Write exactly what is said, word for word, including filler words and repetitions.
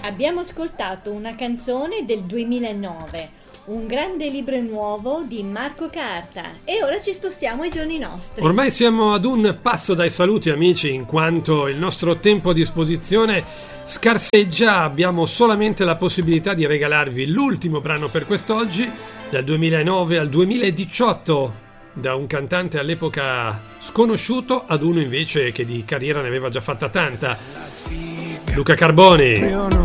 Abbiamo ascoltato una canzone del duemilanove, un grande libro nuovo di Marco Carta, e ora ci spostiamo ai giorni nostri. Ormai siamo ad un passo dai saluti, amici, in quanto il nostro tempo a disposizione scarseggia. Abbiamo solamente la possibilità di regalarvi l'ultimo brano per quest'oggi, dal duemilanove al duemiladiciotto, da un cantante all'epoca sconosciuto ad uno invece che di carriera ne aveva già fatta tanta, Luca Carboni.